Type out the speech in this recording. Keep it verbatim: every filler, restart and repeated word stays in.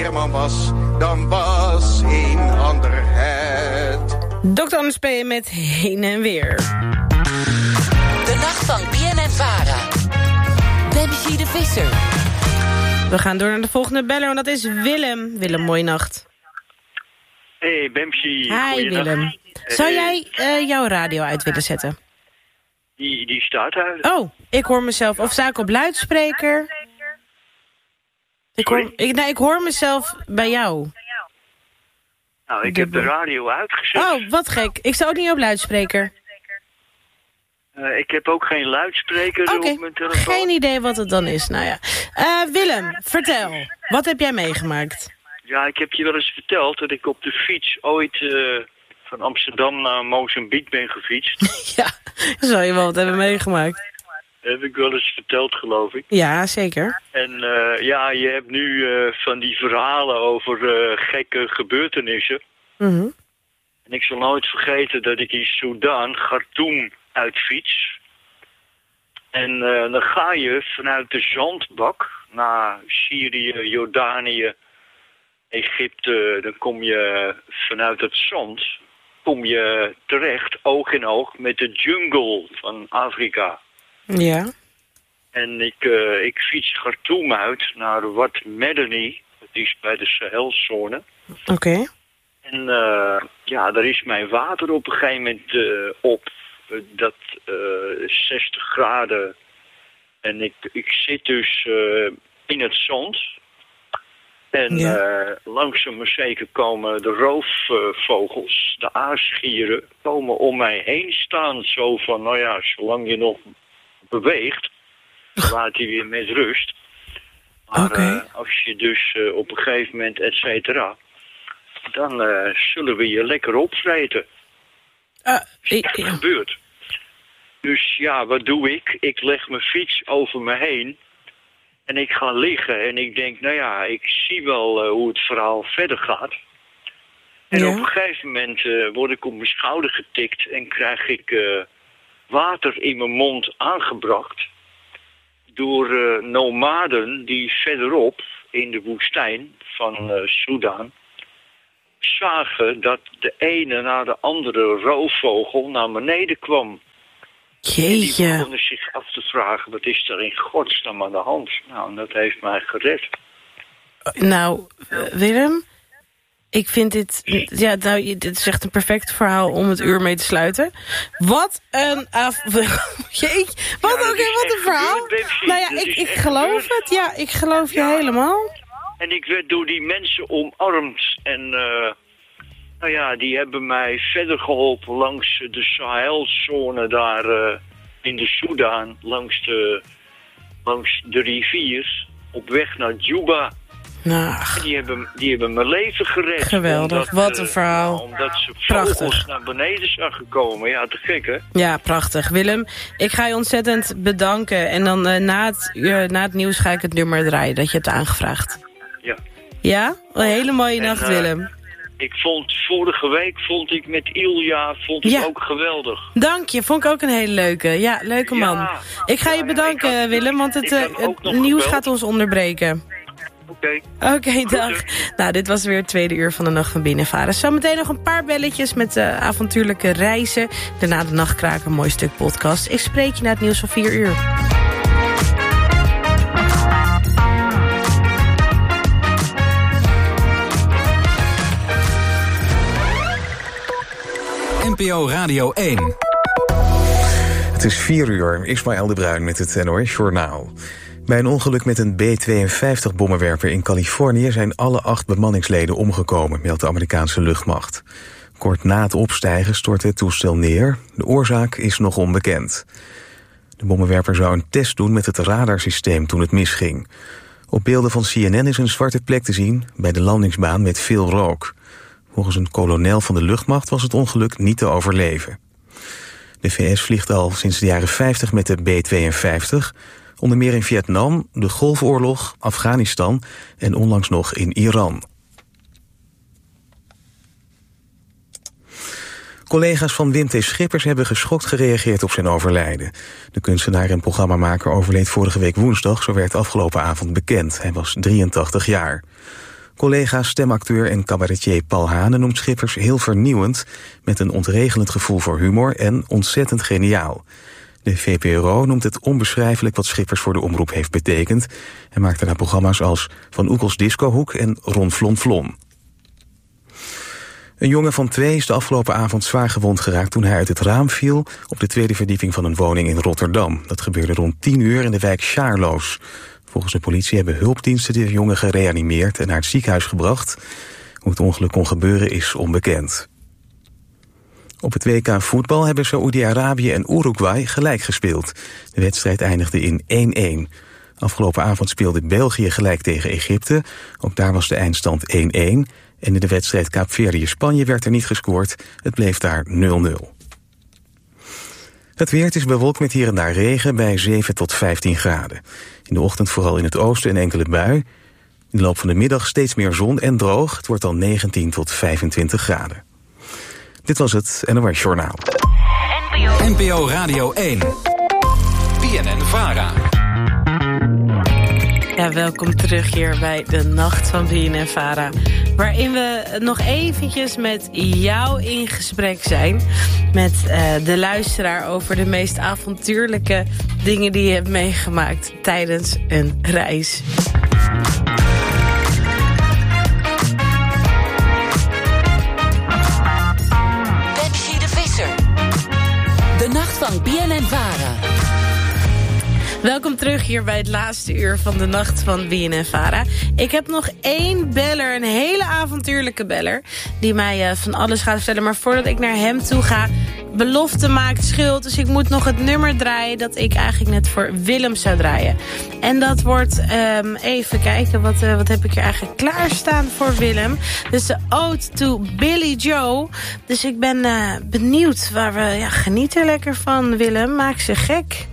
weerman was, dan was een ander het. dokter Anders P. met Heen en Weer. De nacht van B N N Vara. Bambi de Visser. We gaan door naar de volgende beller, en dat is Willem. Willem, mooie nacht. Hey, Bamsi. Hi, Willem. Zou jij uh, jouw radio uit willen zetten? Die, die staat uit. Oh, ik hoor mezelf. Of sta ik op luidspreker? Ik hoor, ik, nee, ik hoor mezelf bij jou. Nou, ik heb de radio uitgezet. Oh, wat gek. Ik sta ook niet op luidspreker. Uh, ik heb ook geen luidspreker okay. op mijn telefoon. Geen idee wat het dan is. Nou ja. Uh, Willem, vertel. Wat heb jij meegemaakt? Ja, ik heb je wel eens verteld dat ik op de fiets ooit uh, van Amsterdam naar Mozambique ben gefietst. Ja, zou je wel wat hebben meegemaakt. Heb ik wel eens verteld, geloof ik. Ja, zeker. En uh, ja, je hebt nu uh, van die verhalen over uh, gekke gebeurtenissen. Mm-hmm. En ik zal nooit vergeten dat ik in Sudan, Khartoum, uitfiets. En uh, dan ga je vanuit de zandbak naar Syrië, Jordanië, Egypte. Dan kom je vanuit het zand, kom je terecht, oog in oog, met de jungle van Afrika. Ja. En ik, uh, ik fiets Khartoum uit naar Wad Medani. Dat is bij de Sahelzone. Oké. Okay. En uh, ja, daar is mijn water op een gegeven moment uh, op. Uh, dat uh, zestig graden. En ik, ik zit dus uh, in het zand. En ja. uh, langzaam maar zeker komen de roofvogels, uh, de aasgieren, komen om mij heen staan. Zo van, nou ja, zolang je nog beweegt, laat hij weer met rust. Maar okay. uh, als je dus uh, op een gegeven moment, et cetera, dan uh, zullen we je lekker opvreten. Uh, dat is echt ja. gebeurd. Dus ja, wat doe ik? Ik leg mijn fiets over me heen en ik ga liggen en ik denk, nou ja, ik zie wel uh, hoe het verhaal verder gaat. En ja. op een gegeven moment uh, word ik op mijn schouder getikt en krijg ik uh, water in mijn mond aangebracht door uh, nomaden die verderop in de woestijn van uh, Sudan zagen dat de ene na de andere roofvogel naar beneden kwam. Jeetje. En die begonnen zich af te vragen, wat is er in godsnaam aan de hand? Nou, en dat heeft mij gered. Nou, uh, Willem, ik vind dit, ja, nou, dit is echt een perfect verhaal om het uur mee te sluiten. Wat een af... Jeetje, wat ja, ook weer, wat een verhaal. Gebeurd, nou ja, ik, ik geloof gebeurd. het, ja, ik geloof je ja. helemaal. En ik werd door die mensen omarmd en uh, nou ja, die hebben mij verder geholpen langs de Sahelzone daar uh, in de Sudan, langs de, langs de rivier, op weg naar Juba. Nou, die hebben, die hebben mijn leven gered. Geweldig, omdat, wat een uh, verhaal. Omdat ze prachtig. Vogels naar beneden zagen komen. Ja, te gek, hè? Ja, prachtig. Willem, ik ga je ontzettend bedanken. En dan uh, na, het, uh, na het nieuws ga ik het nummer draaien dat je hebt aangevraagd. Ja. Ja? Een hele mooie en, nacht, uh, Willem. Ik vond, vorige week vond ik met Ilja, vond ik ja. ook geweldig. Dank je, vond ik ook een hele leuke. Ja, leuke man. Ja, ik ga ja, je bedanken, ja, had, Willem, want het, uh, het nieuws gebeld. gaat ons onderbreken. Oké. Okay. Oké, okay, dag. Nou, dit was weer het tweede uur van de Nacht van B N N Vara. Zometeen nog een paar belletjes met uh, avontuurlijke reizen. Daarna de Nachtkraker, een mooi stuk podcast. Ik spreek je na het nieuws van vier uur. N P O Radio één. Het is vier uur. Ismaël de Bruin met het N O S-journaal. Bij een ongeluk met een B tweeënvijftig-bommenwerper in Californië zijn alle acht bemanningsleden omgekomen, meldt de Amerikaanse luchtmacht. Kort na het opstijgen stortte het toestel neer. De oorzaak is nog onbekend. De bommenwerper zou een test doen met het radarsysteem toen het misging. Op beelden van C N N is een zwarte plek te zien bij de landingsbaan met veel rook. Volgens een kolonel van de luchtmacht was het ongeluk niet te overleven. De V S vliegt al sinds de jaren vijftig met de B tweeënvijftig... onder meer in Vietnam, de Golfoorlog, Afghanistan en onlangs nog in Iran. Collega's van Wim T. Schippers hebben geschokt gereageerd op zijn overlijden. De kunstenaar en programmamaker overleed vorige week woensdag, zo werd afgelopen avond bekend. Hij was drieëntachtig jaar. Collega, stemacteur en cabaretier Paul Hane noemt Schippers heel vernieuwend, met een ontregelend gevoel voor humor en ontzettend geniaal. De V P R O noemt het onbeschrijfelijk wat Schippers voor de omroep heeft betekend en maakt daarna programma's als Van Oekels Discohoek en Ron Flon Flon. Een jongen van twee is de afgelopen avond zwaar gewond geraakt toen hij uit het raam viel op de tweede verdieping van een woning in Rotterdam. Dat gebeurde rond tien uur in de wijk Sjaarloos. Volgens de politie hebben hulpdiensten de jongen gereanimeerd en naar het ziekenhuis gebracht. Hoe het ongeluk kon gebeuren is onbekend. Op het W K voetbal hebben Saoedi-Arabië en Uruguay gelijk gespeeld. De wedstrijd eindigde in één-één. Afgelopen avond speelde België gelijk tegen Egypte. Ook daar was de eindstand één-één. En in de wedstrijd Kaapverdië-Spanje werd er niet gescoord. Het bleef daar nul nul. Het weer, het is bewolkt met hier en daar regen bij zeven tot vijftien graden. In de ochtend vooral in het oosten een enkele bui. In de loop van de middag steeds meer zon en droog. Het wordt dan negentien tot vijfentwintig graden. Dit was het N O S Journaal. N P O Radio één. B N N-Vara. Ja, welkom terug hier bij de Nacht van B N N-Vara. Waarin we nog eventjes met jou in gesprek zijn. Met uh, de luisteraar over de meest avontuurlijke dingen die je hebt meegemaakt tijdens een reis. Dempsey de Visser. De Nacht van B N N-Vara. Welkom terug hier bij het laatste uur van de Nacht van B N N-Vara. Ik heb nog één beller, een hele avontuurlijke beller, die mij uh, van alles gaat vertellen. Maar voordat ik naar hem toe ga, belofte maakt schuld. Dus ik moet nog het nummer draaien dat ik eigenlijk net voor Willem zou draaien. En dat wordt, um, even kijken, wat, uh, wat heb ik hier eigenlijk klaarstaan voor Willem. Dus de Ode to Billy Joe. Dus ik ben uh, benieuwd waar we, ja, geniet er lekker van, Willem. Maak ze gek.